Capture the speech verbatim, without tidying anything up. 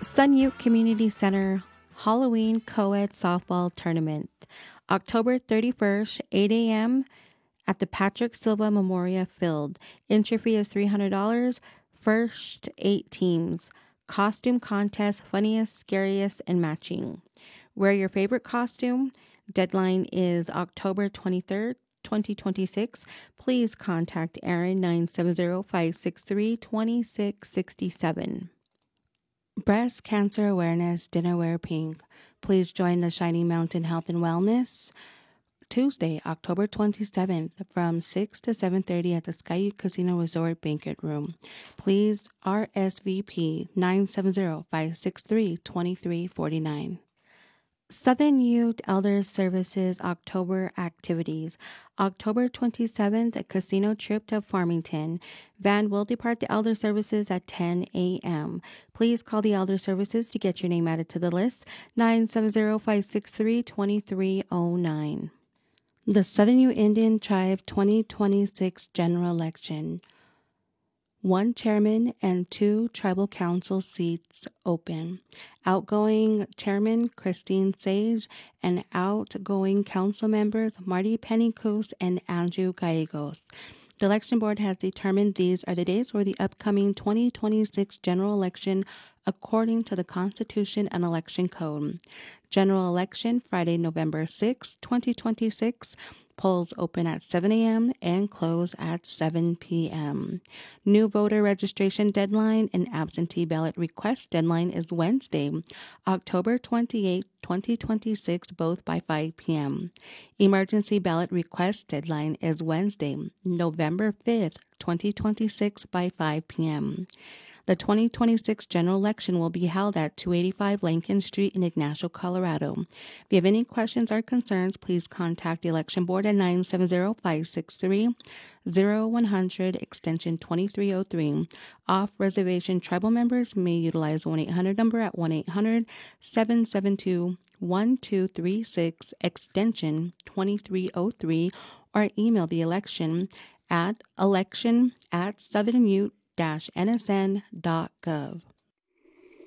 Sun Ute Community Center Halloween Co-ed Softball Tournament, October thirty-first, eight a.m. at the Patrick Silva Memorial Field. Entry fee is three hundred dollars. First eight teams. Costume contest, funniest, scariest, and matching. Wear your favorite costume. Deadline is October twenty-third, twenty twenty-six. Please contact Aaron nine seven zero, five six three, two six six seven. Breast Cancer Awareness Dinner Wear Pink. Please join the Shining Mountain Health and Wellness Tuesday, October twenty-seventh from six to seven thirty at the Skyute Casino Resort Banquet Room. Please R S V P nine seven zero, five six three, two three four nine. Southern Ute Elder Services October Activities. October twenty-seventh, a casino trip to Farmington. Van will depart the Elder Services at ten a.m. Please call the Elder Services to get your name added to the list. nine seven zero, five six three, two three zero nine. The Southern Ute Indian Tribe twenty twenty-six General Election. One chairman and two tribal council seats open. Outgoing chairman Christine Sage and outgoing council members Marty Pennycoos and Andrew Gallegos. The election board has determined these are the days for the upcoming twenty twenty-six general election according to the Constitution and Election Code. General election Friday, November sixth, twenty twenty-six. Polls open at seven a.m. and close at seven p.m. New voter registration deadline and absentee ballot request deadline is Wednesday, October twenty-eighth, twenty twenty-six, both by five p.m. Emergency ballot request deadline is Wednesday, November fifth, twenty twenty-six, by five p.m. The twenty twenty-six general election will be held at two eighty-five Lincoln Street in Ignacio, Colorado. If you have any questions or concerns, please contact the election board at nine seven zero, five six three, zero one zero zero extension twenty-three oh three. Off-reservation tribal members may utilize one eight hundred number at one eight hundred, seven seven two, one two three six extension twenty-three oh three or email the election at election at southern ute dash n s n dot gov.